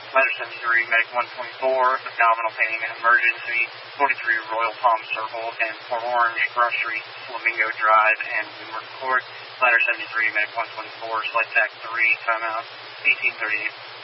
Ladder 73, Medic 124, abdominal pain, emergency, 43 Royal Palm Circle, and Port Orange, Brush Street, Flamingo Drive, and Windward Court. Ladder 73, Medic 124, Sled Tac 3, timeout, 1838.